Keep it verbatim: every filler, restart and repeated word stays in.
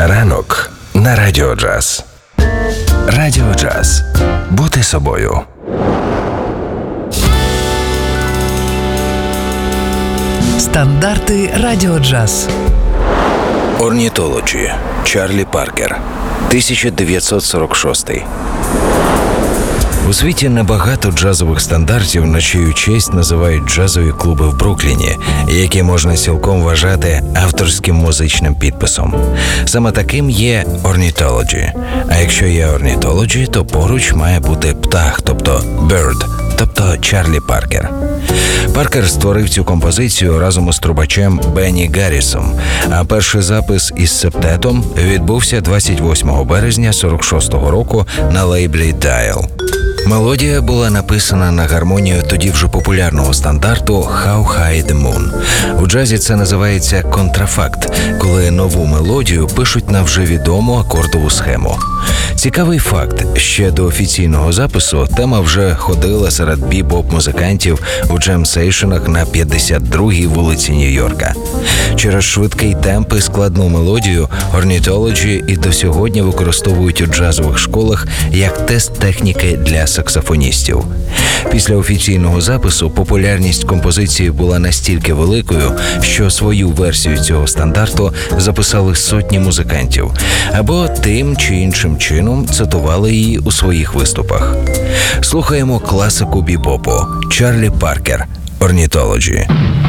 Ранок на Радіо Джаз. Радіо Джаз. Бути собою. Стандарти Радіо Джаз. Ornithology. Чарлі Паркер. тисяча дев'ятсот сорок шостий. У світі небагато джазових стандартів, на чию честь називають джазові клуби в Брукліні, які можна цілком вважати авторським музичним підписом. Саме таким є Ornithology. А якщо є Ornithology, то поруч має бути птах, тобто Bird, тобто Чарлі Паркер. Паркер створив цю композицію разом із трубачем Бенні Гаррісом, а перший запис із септетом відбувся двадцять восьмого березня сорок шостого року на лейблі Dial. Мелодія була написана на гармонію тоді вже популярного стандарту «How High the Moon». У джазі це називається контрафакт, коли нову мелодію пишуть на вже відому акордову схему. Цікавий факт, ще до офіційного запису тема вже ходила серед бібоп-музикантів у джем-сейшенах на п'ятдесят другій вулиці Нью-Йорка. Через швидкий темп і складну мелодію Ornithology і до сьогодні використовують у джазових школах як тест техніки для саксофоністів. Після офіційного запису популярність композиції була настільки великою, що свою версію цього стандарту записали сотні музикантів, або тим чи іншим чином цитували її у своїх виступах. Слухаємо класику бібопу Чарлі Паркер, Ornithology.